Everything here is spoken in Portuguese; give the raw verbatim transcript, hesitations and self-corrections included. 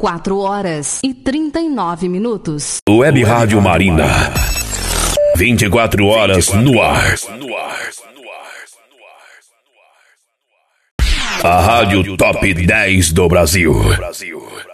quatro horas e trinta e nove minutos. Web Rádio Marina. vinte e quatro horas no ar. A Rádio Top dez do Brasil.